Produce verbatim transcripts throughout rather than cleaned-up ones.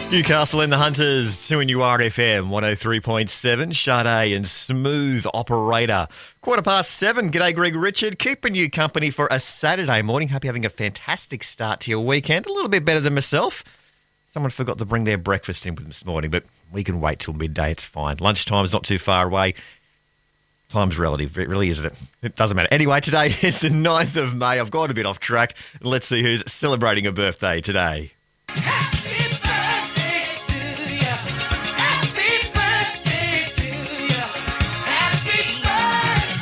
Newcastle and the Hunters, two N U R F M, one oh three point seven. Sade and Smooth Operator. Quarter past seven. G'day, Greg Richard. Keeping you company for a Saturday morning. Hope you're having a fantastic start to your weekend. A little bit better than myself. Someone forgot to bring their breakfast in with them this morning, but we can wait till midday. It's fine. Lunchtime's not too far away. Time's relative. It really isn't it? It doesn't matter. Anyway, today is the ninth of May. I've gone a bit off track. Let's see who's celebrating a birthday today. Happy birthday to you. Happy birthday to you. Happy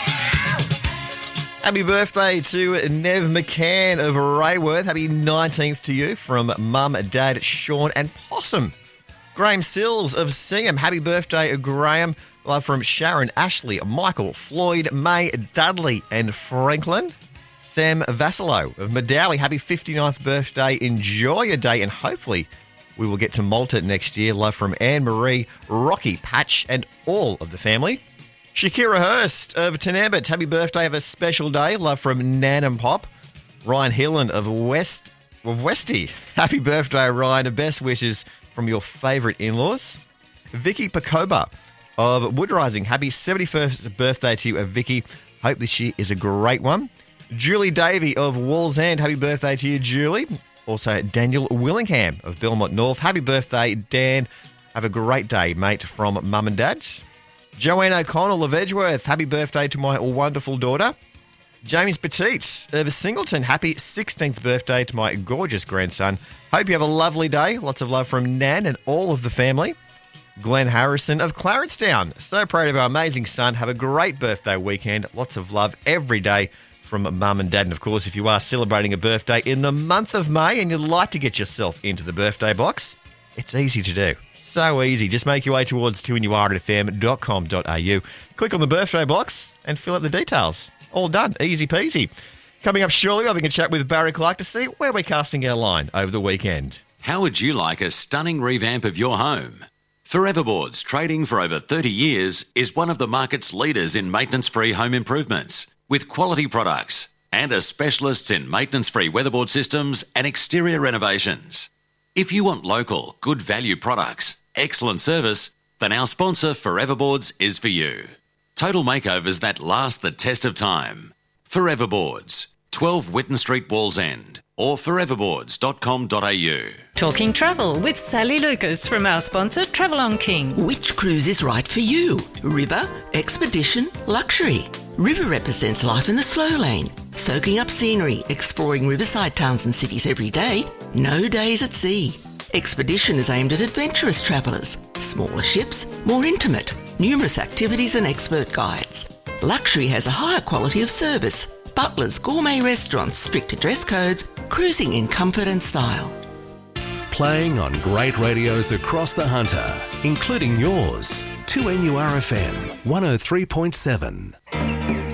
birthday. Happy birthday to Nev McCann of Rayworth. Happy nineteenth to you from Mum, Dad, Sean and Possum. Graham Sills of Singham. Happy birthday, Graham. Love from Sharon, Ashley, Michael, Floyd, May, Dudley and Franklin. Sam Vassilo of Madawi. Happy fifty-ninth birthday. Enjoy your day and hopefully we will get to Malta next year. Love from Anne-Marie, Rocky, Patch and all of the family. Shakira Hurst of Tanambit. Happy birthday. Have a special day. Love from Nan and Pop. Ryan Hillen of West of Westy. Happy birthday, Ryan. Best wishes from your favourite in-laws. Vicky Pacoba of Wood Rising. Happy seventy-first birthday to you, Vicky. Hope this year is a great one. Julie Davey of Walls End. Happy birthday to you, Julie. Also, Daniel Willingham of Belmont North. Happy birthday, Dan. Have a great day, mate, from Mum and Dad. Joanne O'Connell of Edgeworth. Happy birthday to my wonderful daughter. James Petite of Singleton. Happy sixteenth birthday to my gorgeous grandson. Hope you have a lovely day. Lots of love from Nan and all of the family. Glenn Harrison of Clarencetown. So proud of our amazing son. Have a great birthday weekend. Lots of love every day from Mum and Dad. And of course, if you are celebrating a birthday in the month of May and you'd like to get yourself into the birthday box, it's easy to do. So easy. Just make your way towards two N U R F M dot com dot a u. Click on the birthday box and fill out the details. All done. Easy peasy. Coming up shortly, I'll be going to chat with Barry Clark to see where we're casting our line over the weekend. How would you like a stunning revamp of your home? Foreverboards, trading for over thirty years, is one of the market's leaders in maintenance-free home improvements, with quality products and are specialists in maintenance-free weatherboard systems and exterior renovations. If you want local, good value products, excellent service, then our sponsor Foreverboards is for you. Total makeovers that last the test of time. Foreverboards, twelve Witten Street, Wallsend, or foreverboards dot com dot a u. Talking travel with Sally Lucas from our sponsor Travel on King. Which cruise is right for you? River, expedition, luxury? River represents life in the slow lane, soaking up scenery, exploring riverside towns and cities every day, no days at sea. Expedition is aimed at adventurous travellers, smaller ships, more intimate, numerous activities and expert guides. Luxury has a higher quality of service, butlers, gourmet restaurants, stricter dress codes, cruising in comfort and style. Playing on great radios across the Hunter, including yours. two N U R F M, one oh three point seven.